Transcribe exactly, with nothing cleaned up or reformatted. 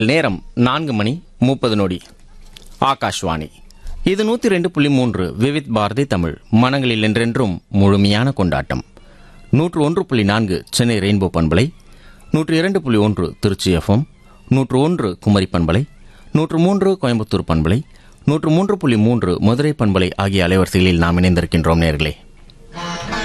நேரம் நான்கு மணி முப்பது நொடி. ஆகாஷ்வாணி. இது நூற்றி ரெண்டு புள்ளி மூன்று விவித் பாரதி தமிழ். மனங்களில் என்றென்றும் முழுமையான கொண்டாட்டம். நூற்று ஒன்று புள்ளி நான்கு சென்னை ரெயின்போ பண்பலை, நூற்று இரண்டு புள்ளி ஒன்று திருச்சி எஃப்எம், நூற்று ஒன்று குமரி பண்பலை, நூற்று மூன்று கோயம்புத்தூர் பண்பலை, நூற்று மூன்று புள்ளி மூன்று மதுரை பண்பலை ஆகிய அலைவரிசைகளில் நாம் இணைந்திருக்கின்றோம் நேர்களே.